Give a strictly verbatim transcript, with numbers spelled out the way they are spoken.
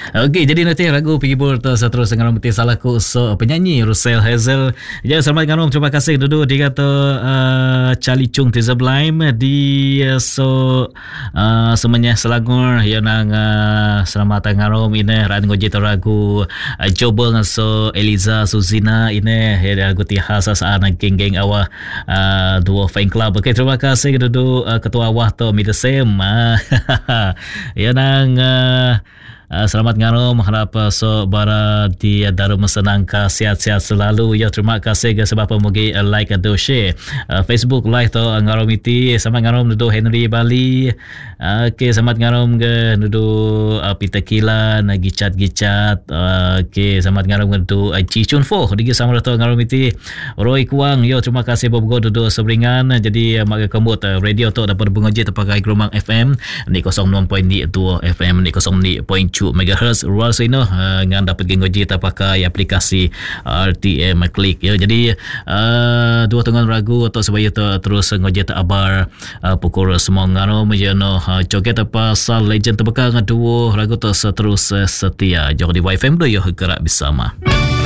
Okey, jadi nanti ragu pergi bol tu seterus dengan rambut salah ku so penyanyi Russell Hazel. Ya, selamat ngarom, terima kasih duduk di kata uh, Charlie Chung Teaser Blime di uh, so uh, semuanya Selangor ya nang uh, selamat ngarom ini ran goji ragu uh, coba so Eliza Suzina ini ya ragu ti khas saan geng-geng awah uh, dua fan club. Okey, terima kasih duduk uh, ketua awah tu Midasem. Uh, ya nang uh, Uh, selamat ngarom, harap uh, so bara di uh, darum senangka sihat-sihat selalu ya. Terima kasih ke sebab pemugi uh, like atau share uh, Facebook live to uh, ngarom iti. Selamat ngarom duduk Henry Bali. Uh, okay, selamat ngarom ke duduk uh, Peter Kilan uh, gicat-gicat. Uh, okay, selamat ngarom ke duduk uh, Chi Chun Fo digi sama to ngarom iti. Roy Kuang yo, terima kasih bobo duduk seberingan. Jadi uh, maka kembut uh, radio to dapat bengaji terpakai Geromang F M ni kosong enam titik dua F M ni kosong enam titik tujuh megahertz ruang sino uh, ngan dapat gengoji kita pakai aplikasi R T M Click ya. Jadi uh, dua tengah ragu atau sebaya tu terus ngoji ta abar uh, pukul semua ngano menjano uh, joget pasal legend terbekang dua ragu tu terus uh, setia. Jadi Y F M do yo gerak bersama.